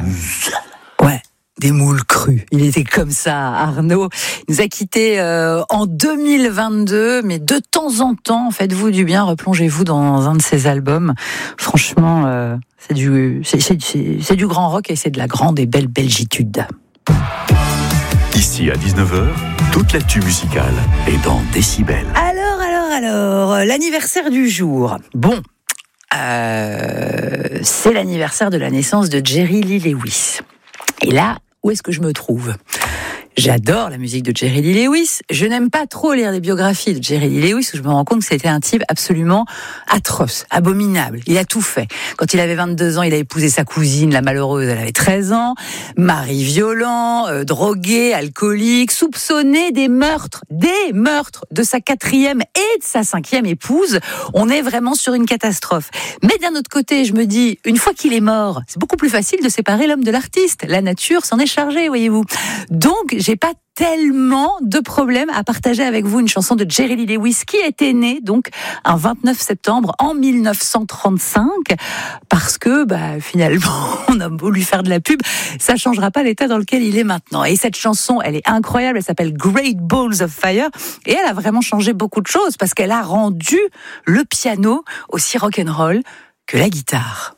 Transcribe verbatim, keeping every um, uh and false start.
Ouais. Des moules crus. Il était comme ça, Arnaud. Il nous a quittés euh, en deux mille vingt-deux, mais de temps en temps, faites-vous du bien, replongez-vous dans un de ses albums. Franchement, euh, c'est du, c'est, c'est, c'est, c'est du grand rock et c'est de la grande et belle belgitude. Ici à dix-neuf heures, toute l'actu musicale est dans Décibel. Alors, alors, alors, l'anniversaire du jour. Bon, euh, c'est l'anniversaire de la naissance de Jerry Lee Lewis. Et là, où est-ce que je me trouve ? J'adore la musique de Jerry Lee Lewis. Je n'aime pas trop lire les biographies de Jerry Lee Lewis, où je me rends compte que c'était un type absolument atroce, abominable. Il a tout fait. Quand il avait vingt-deux ans, il a épousé sa cousine, la malheureuse, elle avait treize ans. Mari violent, euh, drogué, alcoolique, soupçonné des meurtres, des meurtres de sa quatrième et de sa cinquième épouse. On est vraiment sur une catastrophe. Mais d'un autre côté, je me dis, une fois qu'il est mort, c'est beaucoup plus facile de séparer l'homme de l'artiste. La nature s'en est chargée, voyez-vous. Donc, j'ai pas tellement de problèmes à partager avec vous une chanson de Jerry Lee Lewis qui était née donc un vingt-neuf septembre en mille neuf cent trente-cinq parce que bah finalement on a beau lui faire de la pub, ça changera pas l'état dans lequel il est maintenant. Et cette chanson, elle est incroyable, elle s'appelle Great Balls of Fire et elle a vraiment changé beaucoup de choses parce qu'elle a rendu le piano aussi rock'n'roll que la guitare.